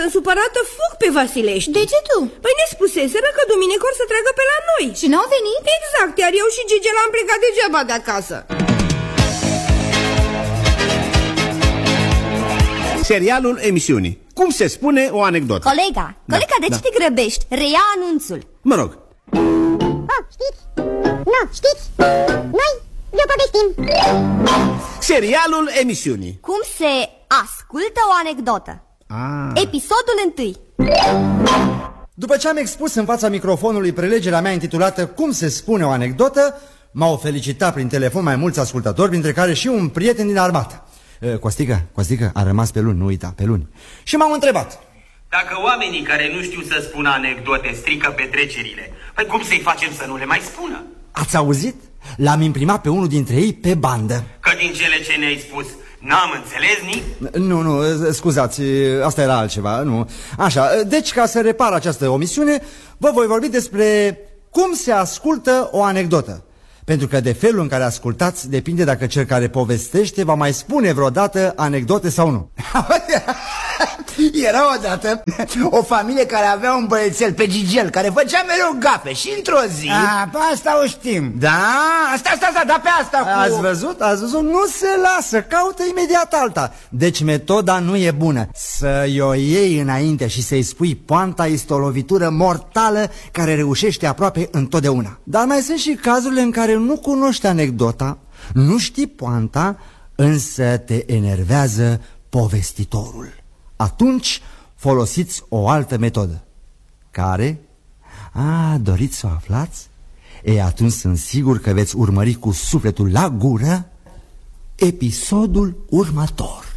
sunt supărată, fug pe Vasilești. De ce tu? Păi ne spuseseră că duminică or să treacă pe la noi. Și n-au venit? Exact, iar eu și Gigel am plecat degeaba de acasă. Serialul emisiunii. Cum se spune o anecdotă? Colega, de ce te grăbești? Reia anunțul. Mă rog. Știți? Nu, știți? Noi le povestim. Serialul emisiunii. Cum se ascultă o anecdotă? Episodul 1. După ce am expus în fața microfonului prelegerea mea intitulată Cum se spune o anecdotă, m-au felicitat prin telefon mai mulți ascultători, printre care și un prieten din armată. Costică, a rămas pe luni, nu uita, pe luni. Și m-au întrebat: dacă oamenii care nu știu să spună anecdote strică petrecerile, păi cum să-i facem să nu le mai spună? Ați auzit? L-am imprimat pe unul dintre ei pe bandă. Că din cele ce ne-ai spus n-am înțeles nici? Nu, scuzați, asta era altceva, nu. Așa, deci ca să repar această omisiune, vă voi vorbi despre cum se ascultă o anecdotă. Pentru că de felul în care ascultați depinde dacă cel care povestește va mai spune vreodată anecdote sau nu. Era odată o familie care avea un băiețel pe Gigel, care făcea mereu gafe și într-o zi... pe asta o știm. Da, da, pe asta cu... Ați văzut? Nu se lasă, caută imediat alta. Deci metoda nu e bună. Să-i o iei înainte și să-i spui poanta este o lovitură mortală care reușește aproape întotdeauna. Dar mai sunt și cazurile în care nu cunoști anecdota, nu știi poanta, însă te enervează povestitorul. Atunci folosiți o altă metodă. Care? Doriți să o aflați? Atunci sunt sigur că veți urmări cu sufletul la gură episodul următor.